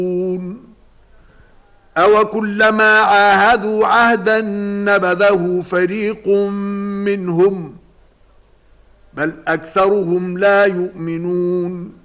أو كلما عاهدوا عهدا نبذه فريق منهم بل أكثرهم لا يؤمنون